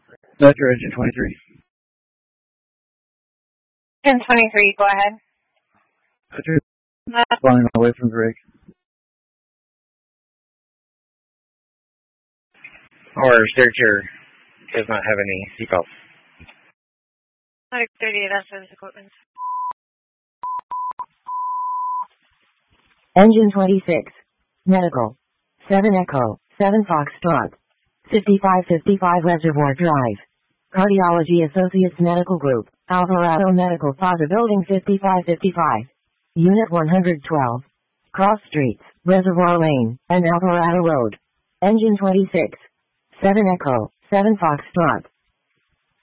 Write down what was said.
Metro engine 23. Engine 23, go ahead. Metro. Flying away from the rig. Or searcher does not have any seatbelts. Medic 38, that's equipment. Engine 26. Medical. 7 Echo, 7 Foxtrot. 5555 Reservoir Drive. Cardiology Associates Medical Group, Alvarado Medical Plaza Building 5555. Unit 112. Cross Streets, Reservoir Lane, and Alvarado Road. Engine 26. 7 Echo, 7 Foxtrot.